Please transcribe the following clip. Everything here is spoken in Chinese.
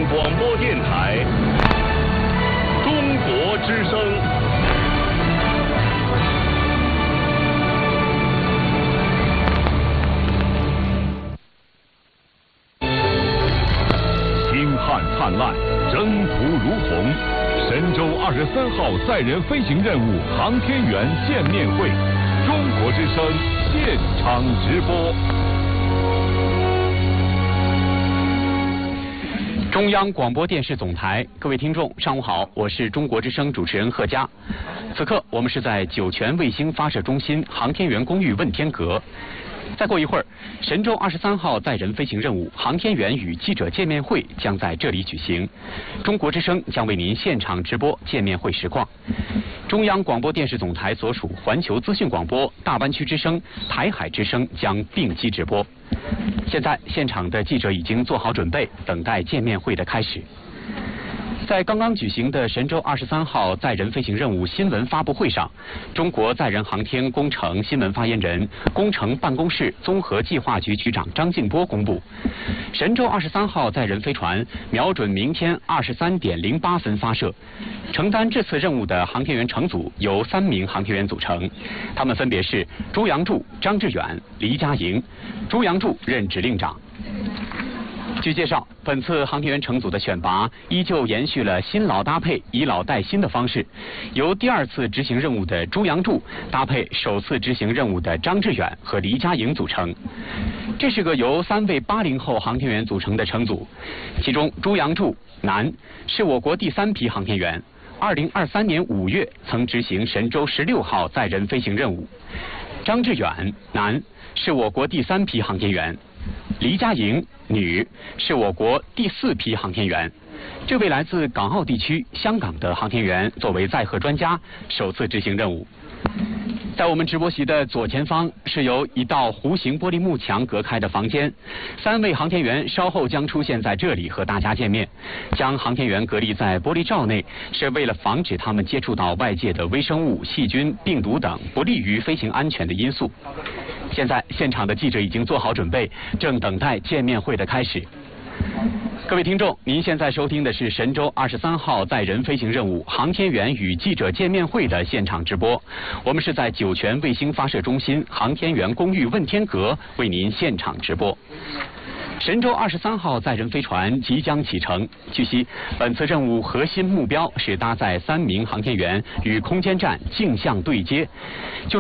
广播电台中国之声。星汉灿烂，征途如虹。神舟23号载人飞行任务航天员见面会，中国之声现场直播。 中央广播电视总台，各位听众，上午好，我是中国之声主持人贺佳。此刻我们是在酒泉卫星发射中心航天员公寓问天阁。再过一会儿，神舟23号载人飞行任务航天员与记者见面会将在这里举行。中国之声将为您现场直播见面会实况。中央广播电视总台所属环球资讯广播、大湾区之声、台海之声将并机直播。现在现场的记者已经做好准备，等待见面会的开始。在刚刚举行的神舟23号载人飞行任务新闻发布会上，中国载人航天工程新闻发言人、工程办公室综合计划局局长张静波公布，神舟23号载人飞船瞄准明天23点08分发射。承担这次任务的航天员乘组由3名航天员组成，他们分别是朱杨柱、张志远、黎佳莹。朱杨柱任指令长。据介绍，本次航天员乘组的选拔依旧延续了新老搭配、以老带新的方式，由第2次执行任务的朱杨柱搭配首次执行任务的张志远和黎佳莹组成。这是个由3位80后航天员组成的乘组，其中朱杨柱男，是我国第3批航天员，2023年5月曾执行神舟16号载人飞行任务。张志远男，是我国第3批航天员。黎佳莹女，是我国第4批航天员。这位来自港澳地区、香港的航天员作为载荷专家，首次执行任务。在我们直播席的左前方是由一道弧形玻璃幕墙隔开的房间，3位航天员稍后将出现在这里和大家见面。将航天员隔离在玻璃罩内，是为了防止他们接触到外界的微生物、细菌、病毒等不利于飞行安全的因素。现在现场的记者已经做好准备，正等待见面会的开始。各位听众，您现在收听的是神舟23号载人飞行任务航天员与记者见面会的现场直播。我们是在酒泉卫星发射中心航天员公寓问天阁为您现场直播。神舟23号载人飞船即将启程。据悉，本次任务核心目标是搭载3名航天员与空间站径向对接。